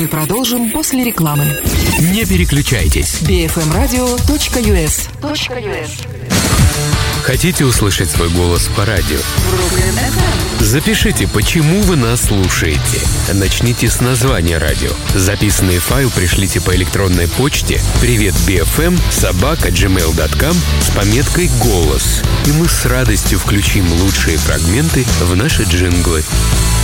Мы продолжим после рекламы. Не переключайтесь. bfmradio.us. Хотите услышать свой голос по радио? Запишите, почему вы нас слушаете. Начните с названия радио. Записанный файл пришлите по электронной почте privetbfm@gmail.com с пометкой «Голос». И мы с радостью включим лучшие фрагменты в наши джинглы.